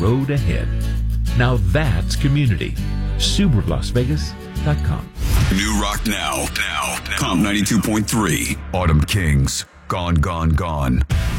road ahead. Now that's community. SubaruLasVegas.com. New Rock Now. Comp 92.3. Autumn Kings. Gone, gone, gone.